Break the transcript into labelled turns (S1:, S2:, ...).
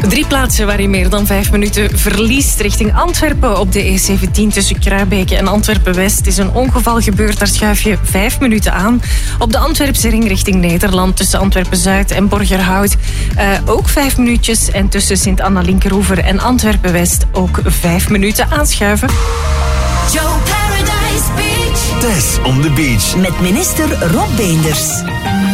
S1: 3 plaatsen waar je meer dan 5 minuten verliest richting Antwerpen op de E17 tussen Kruibeke en Antwerpen-West. Is een ongeval gebeurd, daar schuif je 5 minuten aan. Op de Antwerpse ring richting Nederland tussen Antwerpen-Zuid en Borgerhout ook 5 minuutjes. En tussen Sint-Anna-Linkeroever en Antwerpen-West ook 5 minuten aanschuiven.
S2: Joe Paradise Beach.
S3: Tess on the beach.
S4: Met minister Rob Beenders.